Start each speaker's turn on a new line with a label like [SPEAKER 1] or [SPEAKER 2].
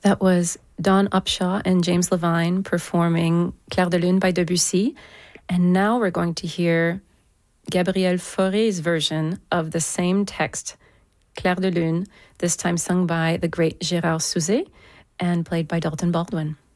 [SPEAKER 1] That was Dawn Upshaw and James Levine performing Clair de Lune by Debussy. And now we're going to hear Gabriel Fauré's version of the same text, Clair de Lune, this time sung by the great Gérard Souzet and played by Dalton Baldwin.